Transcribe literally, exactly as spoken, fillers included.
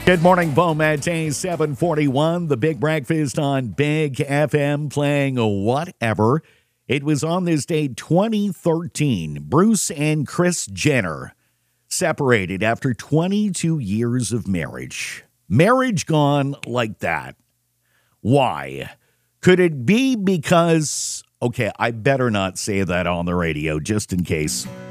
Good morning, Beaumatin, seven forty-one. The Big Breakfast on Big F M playing whatever. It was on this day, twenty thirteen. Bruce and Kris Jenner separated after twenty-two years of marriage. Marriage gone like that. Why? Could it be because... Okay, I better not say that on the radio, just in case